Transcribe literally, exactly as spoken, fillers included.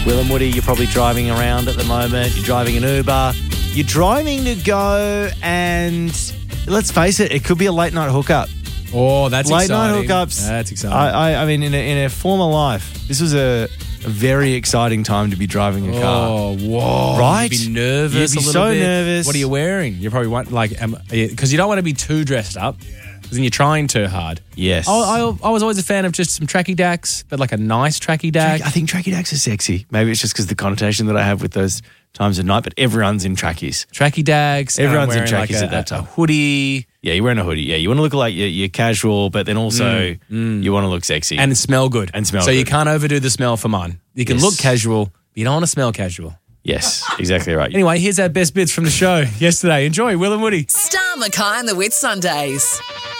Will and Woody, you're probably driving around at the moment. You're driving an Uber. You're driving to go and, let's face it, it could be a late night hookup. Oh, that's late exciting. Late night hookups. That's exciting. I, I, I mean, in a, in a former life, this was a, a very exciting time to be driving a car. Oh, whoa. Right? You'd be nervous You'd be a little so bit. nervous. What are you wearing? You probably want, like, because you don't want to be too dressed up. Because then you're trying too hard. Yes. I, I, I was always a fan of just some tracky dacks, but like a nice tracky dack. I think tracky dacks are sexy. Maybe it's just because the connotation that I have with those times of night, but everyone's in trackies. Tracky dacks. Everyone's in wearing trackies like a, at that time. A hoodie. Yeah, you're wearing a hoodie. Yeah, you want to look like you're, you're casual, but then also Mm, mm. you want to look sexy. And smell good. And smell so good. you can't overdo the smell for mine. You can Yes. look casual, but you don't want to smell casual. Yes, exactly right. Anyway, here's our best bits from the show yesterday. Enjoy, Will and Woody. Star Mackay and the Whit Sundays.